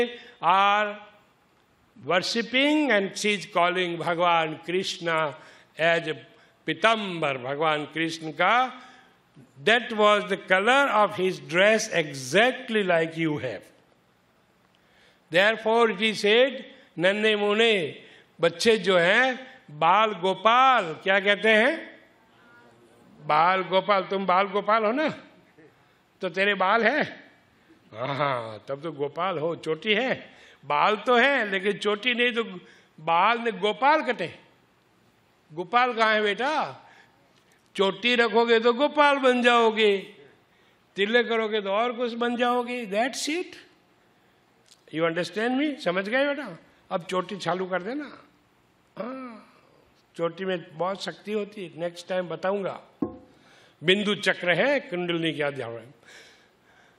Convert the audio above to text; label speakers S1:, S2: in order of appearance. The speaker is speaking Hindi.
S1: are worshipping and she is calling Bhagwan Krishna as a Pitambar. Bhagwan Krishna ka, that was the color of his dress exactly like you have. Therefore it is said, नन्हे मुने बच्चे जो हैं बाल गोपाल, क्या कहते हैं? बाल गोपाल। तुम बाल गोपाल हो ना, तो तेरे बाल है? हाँ, तब तो गोपाल हो। चोटी है, बाल तो है लेकिन चोटी नहीं, तो बाल ने गोपाल कटे। गोपाल कहाँ है बेटा? चोटी रखोगे तो गोपाल बन जाओगे, तिल्ले करोगे तो और कुछ बन जाओगे। That's it. You understand me? समझ गए बेटा? अब चोटी चालू कर देना। हाँ, चोटी में बहुत शक्ति होती है, नेक्स्ट टाइम बताऊंगा। बिंदु चक्र है, कुंडलिनी क्या ध्यान है।